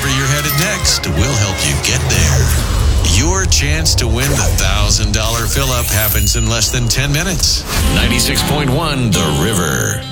wherever you're headed next, we'll help you get there. Your chance to win the $1,000 fill-up happens in less than 10 minutes. 96.1 The River.